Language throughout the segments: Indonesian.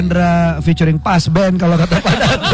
Sandra featuring Pas Band kalau kata Pak Dato.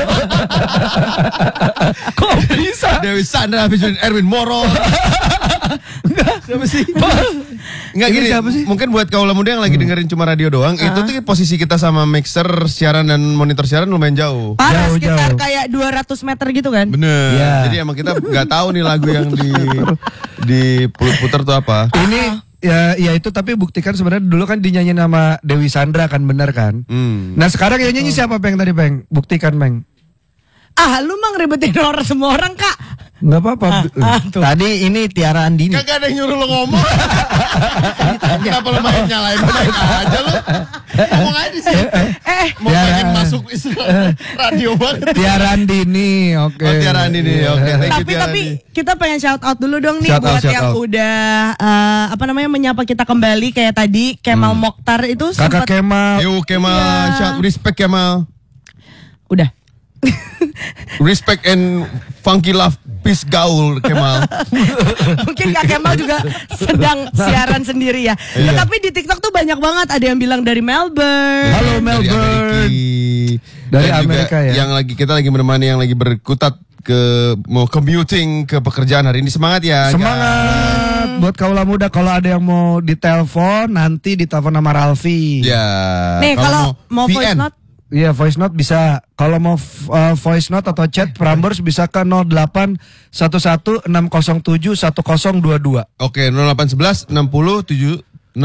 Kok bisa? Dewi Sandra featuring Erwin Moro. Siapa sih? Enggak gini, siapa sih? mungkin buat kaula muda yang lagi dengerin cuma radio doang, itu tuh posisi kita sama mixer siaran dan monitor siaran lumayan jauh. Parah, Jauh, sekitar jauh. kayak 200 meter gitu kan. Bener. Ya. Jadi emang kita nggak tahu nih lagu yang diputer tuh apa. Ini ya itu tapi buktikan sebenarnya dulu kan dinyanyiin sama Dewi Sandra kan, bener kan? Nah sekarang yang nyanyi siapa Peng tadi Peng? Buktikan Peng. Lu mah ngeribetin orang semua orang Kak. Nggak apa-apa. Tadi ini Tiara Andini. Kagak ada yang nyuruh lo ngomong. Kenapa lo main nyalain aja lo? Ngomong aja sih. Mau pengen masuk radio banget. Tiara Andini, oke. Oh, Tiara Andini, oke. Thank you, Tiara Tapi Andini. kita pengen shout out dulu dong nih Shout out, buat shout yang out. udah menyapa kita kembali kayak tadi Kemal Mokhtar itu Kakak sempat Kemal. Yuk Kemal, shout respect Kemal. udah. Respect and funky love peace gaul Kemal. Mungkin Kak Kemal juga sedang siaran sendiri ya. Iya. Tapi di TikTok tuh banyak banget ada yang bilang dari Melbourne. Halo Dari Melbourne. Amerika. Dari Dan juga Amerika ya. Yang kita lagi menemani yang lagi berkutat mau commuting ke pekerjaan hari ini, semangat ya. Semangat buat kaula muda. Kalau ada yang mau ditelepon nanti ditelepon sama Ralfi. Ya. Nih kalau mau voice VN. note Iya, voice note bisa. Kalau mau voice note atau chat Prambors bisa ke 0811-607-1022. Oke, 0811 60 60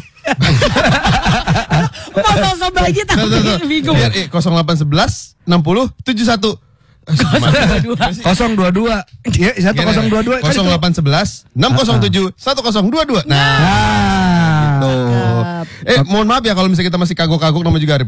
mau sobagi tapi bingung. Biar 0811 60 71 022. Ya, 1022. 0811 607 1022. Nah, Nah. tuh. Mohon maaf ya kalau misalnya kita masih kagok-kagok, nama juga Arif.